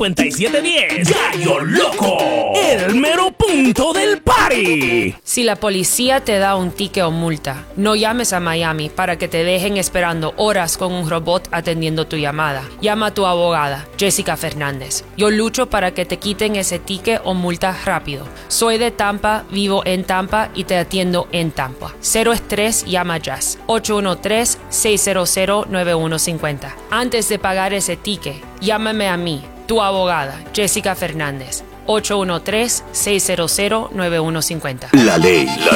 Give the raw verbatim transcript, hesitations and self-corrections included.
cincuenta y siete diez. Gallo Loco, el mero punto del party. Si la policía te da un ticket o multa, no llames a Miami para que te dejen esperando horas con un robot atendiendo tu llamada. Llama a tu abogada, Jessica Fernández. Yo lucho para que te quiten ese ticket o multa rápido. Soy de Tampa, vivo en Tampa y te atiendo en Tampa. Cero estrés, llama Jazz. ocho uno tres, seis cero cero, nueve uno cinco cero. Antes de pagar ese ticket, llámame a mí, tu abogada, Jessica Fernández. ocho uno tres, seis cero cero, nueve uno cinco cero. La ley. La